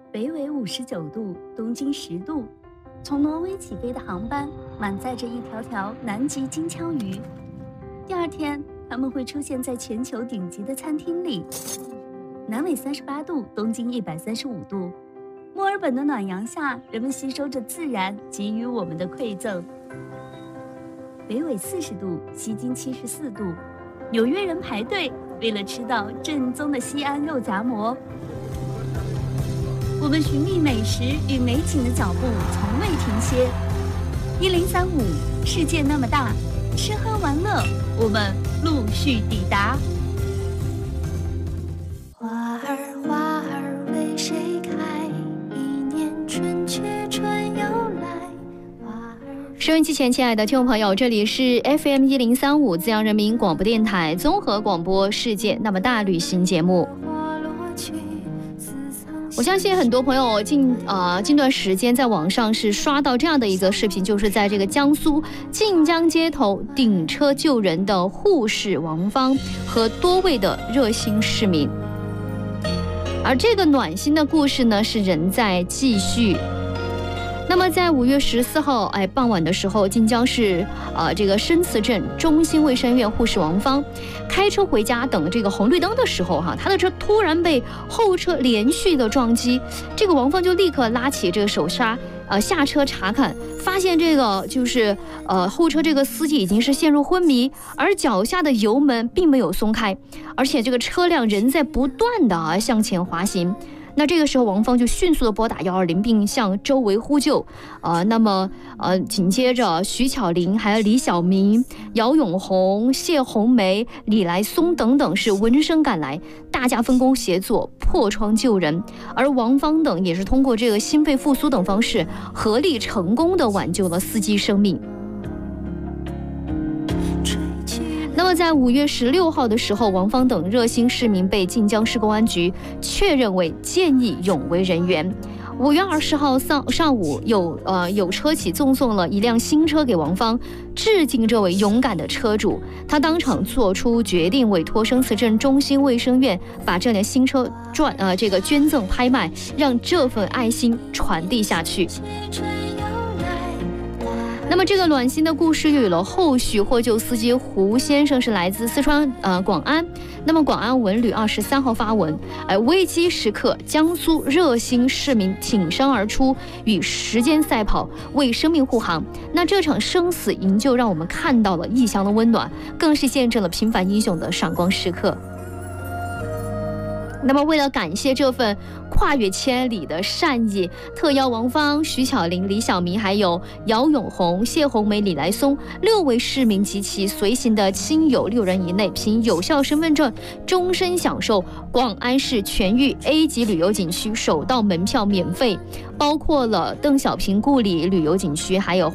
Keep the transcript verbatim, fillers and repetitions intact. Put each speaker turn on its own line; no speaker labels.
北纬五十九度，东经十度。从挪威起飞的航班满载着一条条南极金枪鱼。第二天，它们会出现在全球顶级的餐厅里。南纬三十八度，东经一百三十五度。墨尔本的暖阳下，人们吸收着自然给予我们的馈赠。北纬四十度，西经七十四度。纽约人排队为了吃到正宗的西安肉夹馍。我们寻觅美食与美景的脚步从未停歇。一零三五，世界那么大，吃喝玩乐，我们陆续抵达。
花儿花儿为谁开？一年春去春又来。收音机前亲爱的听众朋友，这里是 F M 一零三五资阳人民广播电台综合广播世界那么大旅行节目。我相信很多朋友近呃近段时间在网上是刷到这样的一则视频，就是在这个江苏晋江街头顶车救人的护士王芳和多位的热心市民。而这个暖心的故事呢，是仍在继续。那么在五月十四号哎傍晚的时候，晋江市呃这个深慈镇中心卫生院护士王芳开车回家等这个红绿灯的时候哈，他的车突然被后车连续的撞击，这个王芳就立刻拉起这个手刹呃下车查看，发现这个就是呃后车这个司机已经是陷入昏迷，而脚下的油门并没有松开，而且这个车辆仍在不断的啊向前滑行。那这个时候王芳就迅速的拨打一二零并向周围呼救，呃，那么呃紧接着徐巧玲还有李晓明、姚永红、谢红梅、李来松等等是闻声赶来，大家分工协作破窗救人，而王芳等也是通过这个心肺复苏等方式合力成功的挽救了司机生命。那么在五月十六号的时候，王芳等热心市民被晋江市公安局确认为见义勇为人员。五月二十号上上午有呃有车企赠送了一辆新车给王芳，致敬这位勇敢的车主。他当场做出决定，委托深慈镇中心卫生院把这辆新车转呃这个捐赠拍卖，让这份爱心传递下去。那么这个暖心的故事又有了后续，获救司机胡先生是来自四川呃广安。那么广安文旅二十三号发文，呃危机时刻，江苏热心市民挺身而出，与时间赛跑，为生命护航。那这场生死营救让我们看到了异乡的温暖，更是见证了平凡英雄的闪光时刻。那么为了感谢这份跨越千里的善意，特邀王芳、徐巧玲、李晓明还有姚永红、谢红梅、李来松六位市民及其随行的亲友六人以内，凭有效身份证终身享受广安市全域 A 级旅游景区首道门票免费，包括了邓小平故里旅游景区还有